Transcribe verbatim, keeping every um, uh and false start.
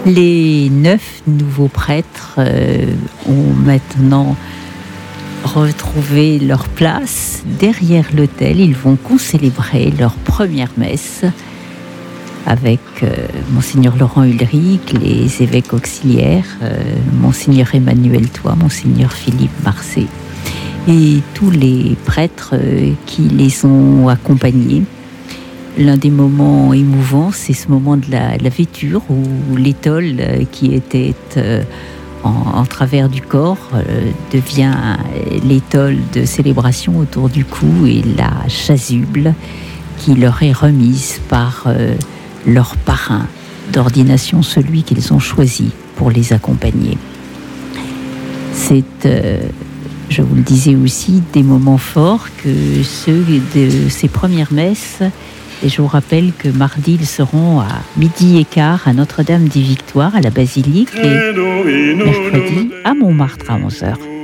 Les neuf nouveaux prêtres euh, ont maintenant retrouvé leur place derrière l'autel. Ils vont concélébrer leur première messe avec euh, Monseigneur Laurent Ulrich, les évêques auxiliaires, euh, Monseigneur Emmanuel Toit, Monseigneur Philippe Marcet et tous les prêtres euh, qui les ont accompagnés. L'un des moments émouvants, c'est ce moment de la, la vêture où l'étole euh, qui était euh, en, en travers du corps euh, devient l'étole de célébration autour du cou et la chasuble qui leur est remise par euh, leur parrain d'ordination, celui qu'ils ont choisi pour les accompagner. C'est, euh, je vous le disais aussi, des moments forts que ceux de ces premières messes. Et je vous rappelle que mardi, ils seront à midi et quart à Notre-Dame des Victoires, à la Basilique, et mercredi à Montmartre à onze heures.